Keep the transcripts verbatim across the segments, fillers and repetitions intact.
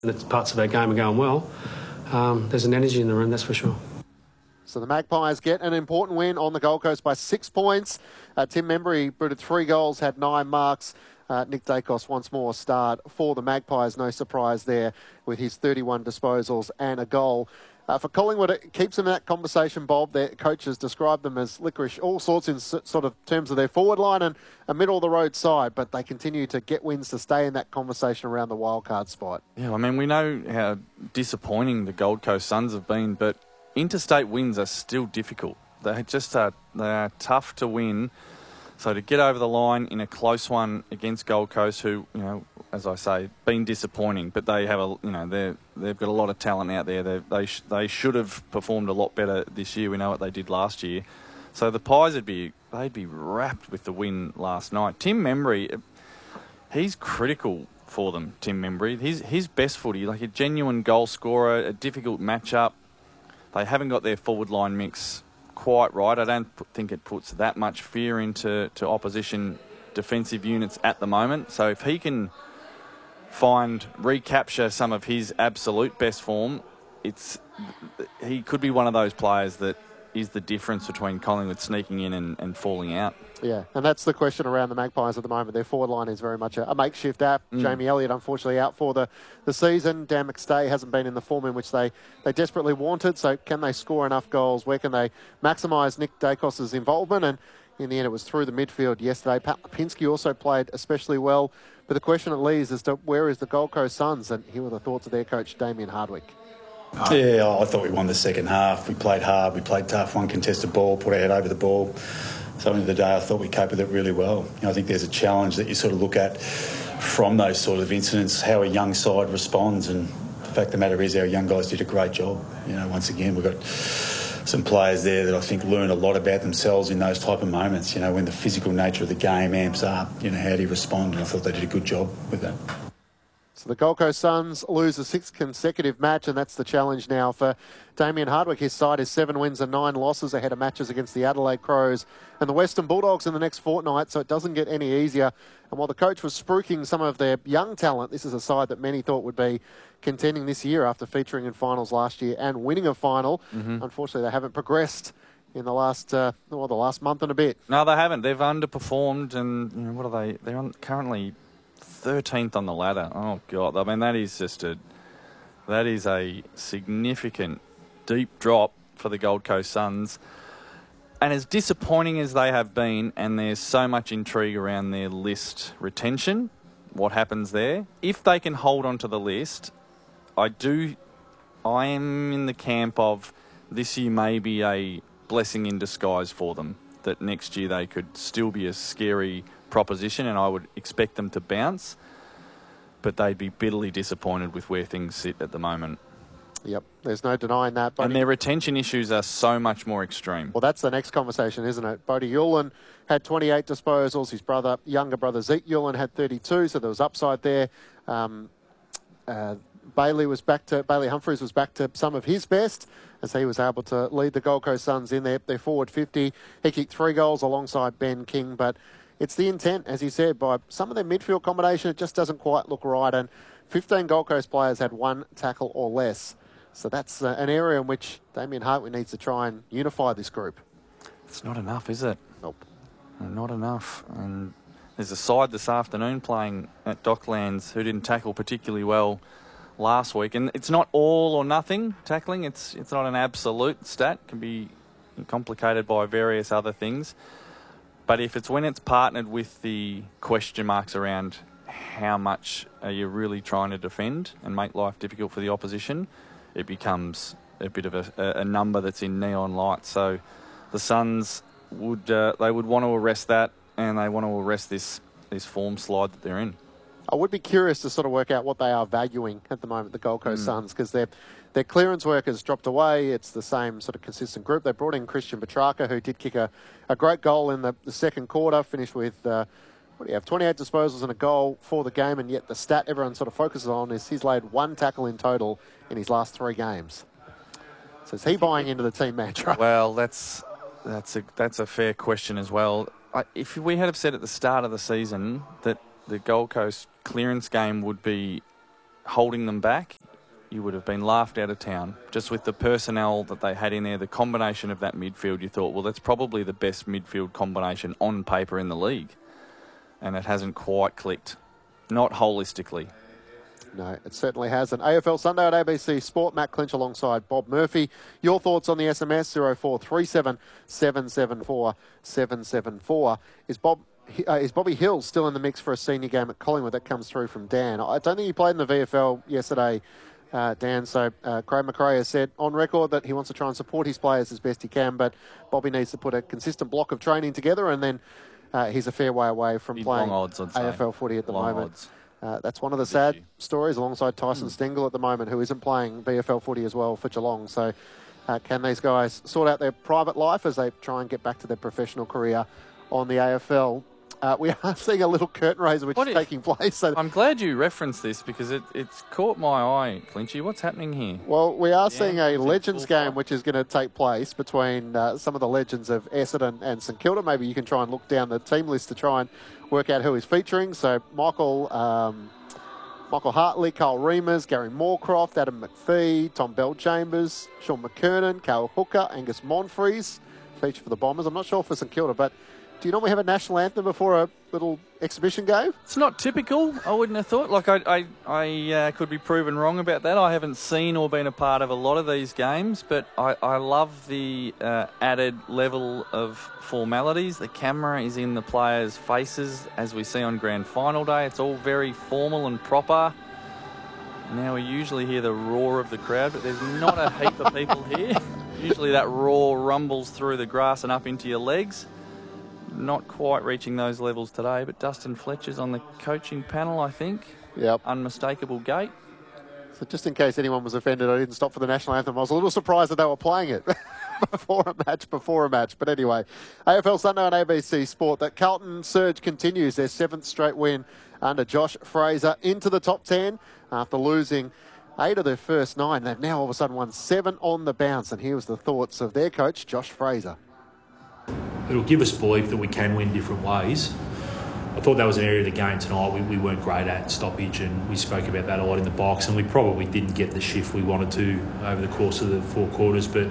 The parts of our game are going well. Um, there's an energy in the room, that's for sure. So the Magpies get an important win on the Gold Coast by six points. Uh, Tim Membry booted three goals, had nine marks. Uh, Nick Dacos once more start for the Magpies. No surprise there with his thirty-one disposals and a goal. Uh, for Collingwood, it keeps them in that conversation, Bob. Their coaches describe them as licorice, all sorts in s- sort of terms of their forward line and a middle-of-the-road side, but they continue to get wins to stay in that conversation around the wildcard spot. Yeah, I mean, we know how disappointing the Gold Coast Suns have been, but interstate wins are still difficult. They just are, they are tough to win. So to get over the line in a close one against Gold Coast, who, you know, as I say, been disappointing, but they have a, you know, they they've got a lot of talent out there. They they sh- they should have performed a lot better this year. We know what they did last year. So the Pies would be they'd be wrapped with the win last night. Tim Membry, he's critical for them. Tim Membry, he's his best footy, like a genuine goal scorer, a difficult matchup. They haven't got their forward line mix quite right. I don't think it puts that much fear into to opposition defensive units at the moment. So if he can find, recapture some of his absolute best form, it's he could be one of those players that is the difference between Collingwood sneaking in and, and falling out. Yeah, and that's the question around the Magpies at the moment. Their forward line is very much a, a makeshift app. Mm. Jamie Elliott, unfortunately, out for the, the season. Dan McStay hasn't been in the form in which they, they desperately wanted. So can they score enough goals? Where can they maximise Nick Dacos' involvement? And in the end, it was through the midfield yesterday. Pat Lipinski also played especially well. But the question it leaves is to where is the Gold Coast Suns? And here were the thoughts of their coach, Damien Hardwick. Yeah, I thought we won the second half. We played hard, we played tough, one contested ball, put our head over the ball. So at the end of the day, I thought we coped with it really well. You know, I think there's a challenge that you sort of look at from those sort of incidents, how a young side responds. And the fact of the matter is our young guys did a great job. You know, once again, we've got some players there that I think learn a lot about themselves in those type of moments. You know, when the physical nature of the game amps up, you know, how do you respond? And I thought they did a good job with that. So the Gold Coast Suns lose a sixth consecutive match, and that's the challenge now for Damien Hardwick. His side is seven wins and nine losses ahead of matches against the Adelaide Crows and the Western Bulldogs in the next fortnight, so it doesn't get any easier. And while the coach was spruiking some of their young talent, this is a side that many thought would be contending this year after featuring in finals last year and winning a final. Mm-hmm. Unfortunately, they haven't progressed in the last uh, well, the last month and a bit. No, they haven't. They've underperformed, and you know, what are they? They're on, currently thirteenth on the ladder. Oh God! I mean, that is just a that is a significant deep drop for the Gold Coast Suns. And as disappointing as they have been, and there's so much intrigue around their list retention, what happens there? If they can hold on to the list, I do. I am in the camp of this year may be a blessing in disguise for them. That next year they could still be a scary proposition, and I would expect them to bounce, but they'd be bitterly disappointed with where things sit at the moment. Yep, there's no denying that. Bodie. And their retention issues are so much more extreme. Well, that's the next conversation, isn't it? Bodie Ulan had twenty-eight disposals. His brother, younger brother Zeke Ulan had thirty-two, so there was upside there. Um, uh, Bailey was back to Bailey Humphries was back to some of his best as he was able to lead the Gold Coast Suns in their, their forward fifty. He kicked three goals alongside Ben King, but it's the intent, as you said, by some of their midfield combination. It just doesn't quite look right, and fifteen Gold Coast players had one tackle or less. So that's uh, an area in which Damien Hardwick needs to try and unify this group. It's not enough, is it? Nope. Not enough. And there's a side this afternoon playing at Docklands who didn't tackle particularly well last week. And it's not all or nothing tackling. It's it's not an absolute stat. It can be complicated by various other things. But if it's when it's partnered with the question marks around how much are you really trying to defend and make life difficult for the opposition, it becomes a bit of a, a number that's in neon lights. So the Suns would uh, they would want to arrest that, and they want to arrest this this form slide that they're in. I would be curious to sort of work out what they are valuing at the moment, the Gold Coast mm. Suns, because their their clearance work has dropped away. It's the same sort of consistent group. They brought in Christian Petrarca, who did kick a, a great goal in the, the second quarter, finished with, uh, what do you have, twenty-eight disposals and a goal for the game, and yet the stat everyone sort of focuses on is he's laid one tackle in total in his last three games. So is he buying into the team mantra? Well, that's that's a that's a fair question as well. I, if we had have said at the start of the season that the Gold Coast clearance game would be holding them back, you would have been laughed out of town. Just with the personnel that they had in there, the combination of that midfield, you thought, well, that's probably the best midfield combination on paper in the league. And it hasn't quite clicked. Not holistically. No, it certainly hasn't. A F L Sunday at A B C Sport. Matt Clinch alongside Bob Murphy. Your thoughts on the S M S zero four three seven, seven seven four, seven seven four. Is Bob uh, is Bobby Hill still in the mix for a senior game at Collingwood? That comes through from Dan. I don't think he played in the V F L yesterday, uh, Dan. So uh, Craig McRae has said on record that he wants to try and support his players as best he can, but Bobby needs to put a consistent block of training together, and then uh, he's a fair way away from Big playing long odds, I'd say. A F L footy at the Long moment. odds. Uh, that's one of the sad stories, alongside Tyson mm. Stengel at the moment, who isn't playing V F L footy as well for Geelong. So uh, can these guys sort out their private life as they try and get back to their professional career on the A F L? Uh, we are seeing a little curtain raiser which What is is, taking place. So, I'm glad you referenced this because it, it's caught my eye, Clinchy. What's happening here? Well, we are Yeah, seeing a Legends game fight. which is going to take place between uh, some of the legends of Essendon and St Kilda. Maybe you can try and look down the team list to try and work out who is featuring. So Michael... Um, Michael Hartley, Carl Reimers, Gary Moorcroft, Adam McPhee, Tom Bell-Chambers, Sean McKernan, Cale Hooker, Angus Monfries, feature for the Bombers. I'm not sure for St Kilda, but do you normally have a national anthem before a little exhibition game? It's not typical, I wouldn't have thought. Like, I I, I uh, could be proven wrong about that. I haven't seen or been a part of a lot of these games, but I, I love the uh, added level of formalities. The camera is in the players' faces, as we see on Grand Final Day. It's all very formal and proper. Now we usually hear the roar of the crowd, but there's not a heap of people here. Usually that roar rumbles through the grass and up into your legs. Not quite reaching those levels today, but Dustin Fletcher's on the coaching panel, I think. Yep. Unmistakable gate. So just in case anyone was offended, I didn't stop for the national anthem. I was a little surprised that they were playing it before a match, before a match. But anyway, A F L Sunday on A B C Sport. That Carlton surge continues, their seventh straight win under Josh Fraser into the top ten after losing eight of their first nine. They've now all of a sudden won seven on the bounce. And here was the thoughts of their coach, Josh Fraser. It'll give us belief that we can win different ways. I thought that was an area of the game tonight we, we weren't great at stoppage, and we spoke about that a lot in the box, and we probably didn't get the shift we wanted to over the course of the four quarters. But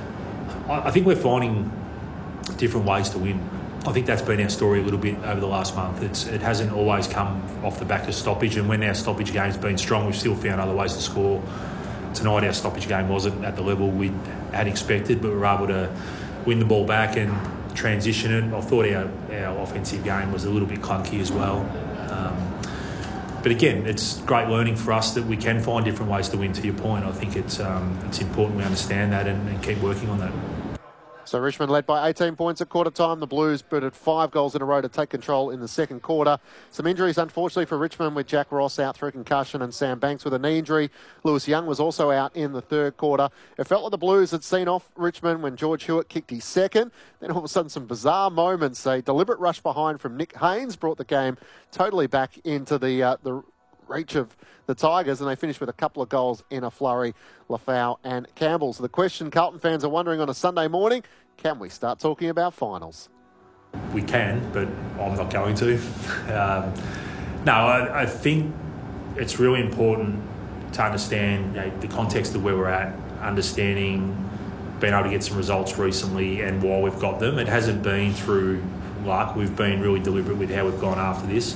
I, I think we're finding different ways to win. I think that's been our story a little bit over the last month. It's, it hasn't always come off the back of stoppage, and when our stoppage game's been strong, we've still found other ways to score. Tonight our stoppage game wasn't at the level we had expected, but we were able to win the ball back and transition it. I thought our, our offensive game was a little bit clunky as well. Um, but again, it's great learning for us that we can find different ways to win, to your point. I think it's um, it's important we understand that and, and keep working on that. So Richmond led by eighteen points at quarter time. The Blues booted five goals in a row to take control in the second quarter. Some injuries, unfortunately, for Richmond, with Jack Ross out through concussion and Sam Banks with a knee injury. Lewis Young was also out in the third quarter. It felt like the Blues had seen off Richmond when George Hewitt kicked his second. Then all of a sudden, some bizarre moments. A deliberate rush behind from Nick Haynes brought the game totally back into the uh, the reach of the Tigers, and they finished with a couple of goals in a flurry, Lafau and Campbell. So the question Carlton fans are wondering on a Sunday morning, can we start talking about finals? We can, but I'm not going to. um, no, I, I think it's really important to understand, you know, the context of where we're at, understanding, being able to get some results recently and why we've got them. It hasn't been through luck. We've been really deliberate with how we've gone after this.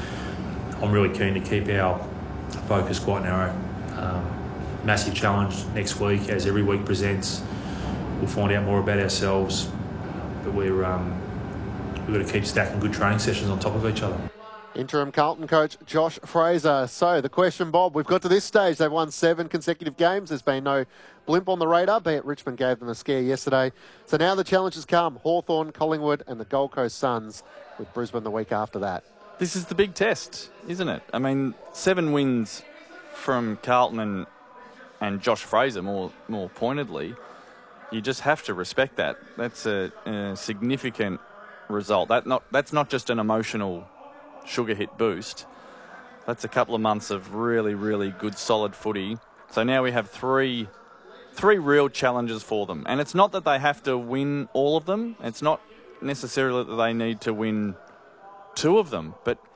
I'm really keen to keep our focus quite narrow. Um, massive challenge next week, as every week presents. We'll find out more about ourselves, but we're um, we've got to keep stacking good training sessions on top of each other. Interim Carlton coach Josh Fraser. So the question, Bob, we've got to this stage. They've won seven consecutive games. There's been no blimp on the radar, be it Richmond gave them a scare yesterday. So now the challenge has come. Hawthorn, Collingwood and the Gold Coast Suns, with Brisbane the week after that. This is the big test, isn't it? I mean, seven wins from Carlton and, and Josh Fraser, more more pointedly. You just have to respect that. That's a, a significant result. That not that's not just an emotional sugar hit boost. That's a couple of months of really, really good, solid footy. So now we have three three real challenges for them. And it's not that they have to win all of them. It's not necessarily that they need to win two of them. But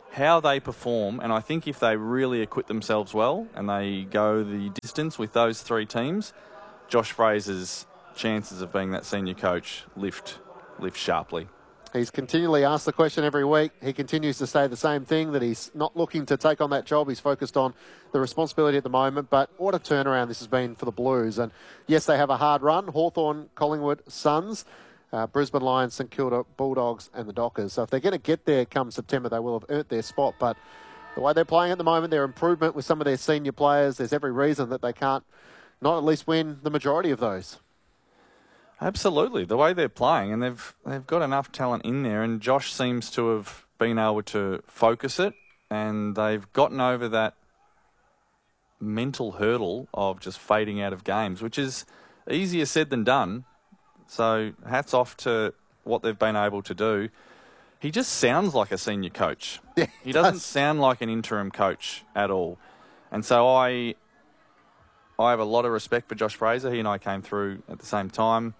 how they perform, and I think if they really acquit themselves well and they go the distance with those three teams, Josh Fraser's chances of being that senior coach lift lift sharply. He's continually asked the question every week. He continues to say the same thing, that he's not looking to take on that job. He's focused on the responsibility at the moment. But what a turnaround this has been for the Blues. And yes, they have a hard run. Hawthorn, Collingwood, Suns, uh, Brisbane Lions, St Kilda, Bulldogs and the Dockers. So if they're going to get there come September, they will have earned their spot. But the way they're playing at the moment, their improvement with some of their senior players, there's every reason that they can't not at least win the majority of those. Absolutely, the way they're playing, and they've they've got enough talent in there, and Josh seems to have been able to focus it, and they've gotten over that mental hurdle of just fading out of games, which is easier said than done. So hats off to what they've been able to do. He just sounds like a senior coach. Yeah, he, he doesn't does. sound like an interim coach at all, and so I I have a lot of respect for Josh Fraser. He and I came through at the same time.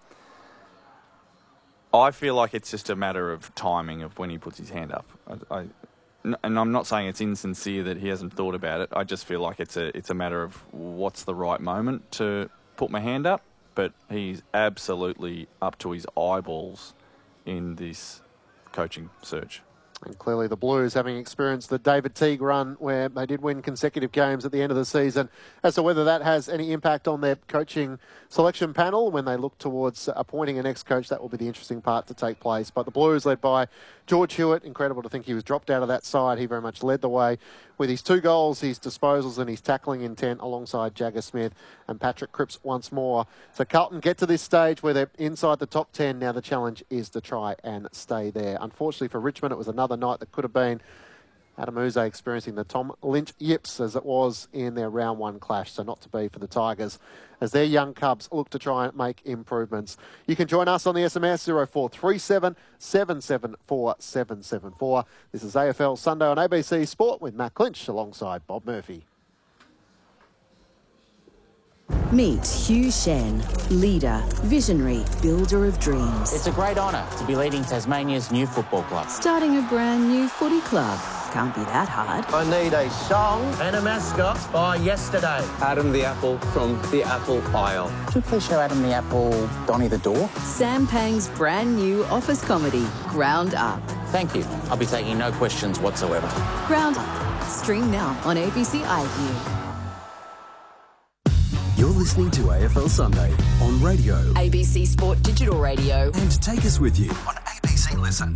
I feel like it's just a matter of timing of when he puts his hand up. I, I, and I'm not saying it's insincere that he hasn't thought about it. I just feel like it's a it's a matter of what's the right moment to put my hand up. But he's absolutely up to his eyeballs in this coaching search. And clearly the Blues, having experienced the David Teague run where they did win consecutive games at the end of the season, as to whether that has any impact on their coaching selection panel when they look towards appointing a next coach, that will be the interesting part to take place. But the Blues, led by George Hewitt, incredible to think he was dropped out of that side. He very much led the way with his two goals, his disposals and his tackling intent alongside Jagger Smith and Patrick Cripps once more. So Carlton get to this stage where they're inside the top ten. Now the challenge is to try and stay there. Unfortunately for Richmond, it was another night that could have been Adam Uze experiencing the Tom Lynch yips as it was in their round one clash, so not to be for the Tigers as their young Cubs look to try and make improvements. You can join us on the S M S zero four three seven, seven seven four, seven seven four. This is A F L Sunday on A B C Sport with Matt Clinch alongside Bob Murphy. Meet Hugh Shen, leader, visionary, builder of dreams. It's a great honour to be leading Tasmania's new football club. Starting a brand new footy club. Can't be that hard. I need a song and a mascot by yesterday. Adam the Apple from the Apple Isle. Could you please show Adam the Apple Donny the Door? Sam Pang's brand new office comedy, Ground Up. Thank you. I'll be taking no questions whatsoever. Ground Up. Stream now on A B C iView. You're listening to A F L Sunday on radio, A B C Sport Digital Radio, and take us with you on A B C Listen.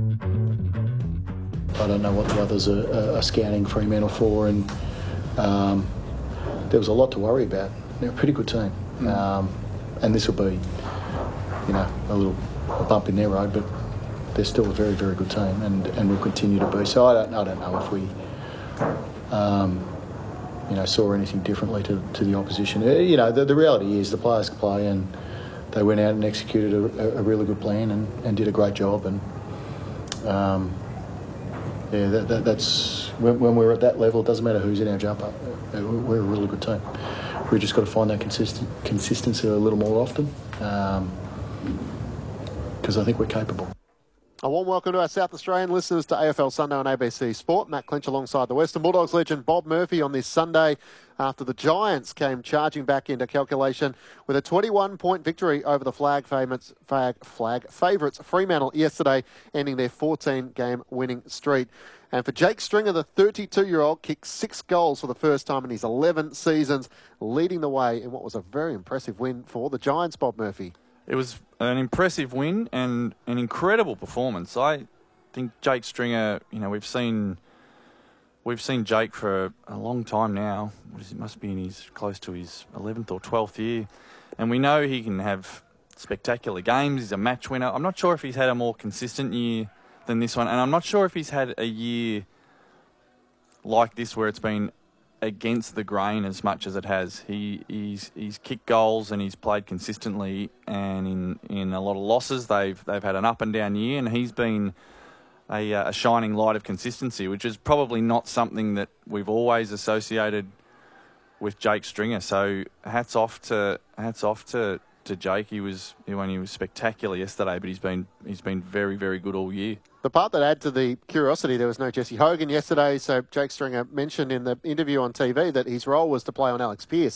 I don't know what the others are, are scouting Fremantle for, and um, there was a lot to worry about. They're a pretty good team, mm. um, and this will be, you know, a little a bump in their road, but they're still a very, very good team, and, and will continue to be. So I don't, I don't know if we. Um, you know, saw anything differently to, to the opposition. You know, the, the reality is the players can play, and they went out and executed a, a really good plan and, and did a great job. And um, yeah, that, that, that's when, when we're at that level, it doesn't matter who's in our jumper. We're a really good team. We've just got to find that consistent consistency a little more often, because um, I think we're capable. A warm welcome to our South Australian listeners to A F L Sunday on A B C Sport. Matt Clinch alongside the Western Bulldogs legend Bob Murphy on this Sunday after the Giants came charging back into calculation with a twenty-one point victory over the flag favourites, flag, flag favourites Fremantle yesterday, ending their fourteen game winning streak. And for Jake Stringer, the thirty-two-year-old kicked six goals for the first time in his eleven seasons, leading the way in what was a very impressive win for the Giants, Bob Murphy. It was an impressive win and an incredible performance. I think Jake Stringer, you know, we've seen we've seen Jake for a long time now. What is it? Must be in his close to his eleventh or twelfth year, and we know he can have spectacular games. He's a match winner. I'm not sure if he's had a more consistent year than this one, and I'm not sure if he's had a year like this where it's been against the grain as much as it has. He he's he's kicked goals and he's played consistently, and in, in a lot of losses they've they've had an up and down year, and he's been a, a shining light of consistency, which is probably not something that we've always associated with Jake Stringer. So hats off to hats off to to Jake. He was when he was spectacular yesterday, but he's been he's been very, very good all year. The part that added to the curiosity, there was no Jesse Hogan yesterday, so Jake Stringer mentioned in the interview on T V that his role was to play on Alex Pearce.